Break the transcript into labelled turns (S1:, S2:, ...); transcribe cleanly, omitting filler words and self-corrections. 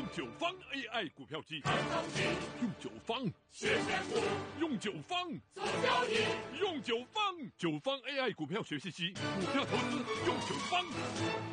S1: 九方 AI 股票机，用九方
S2: 学选股，
S1: 用九方
S2: 做交易，
S1: 用九方9方 AI 股票学习机，股票投资用九方。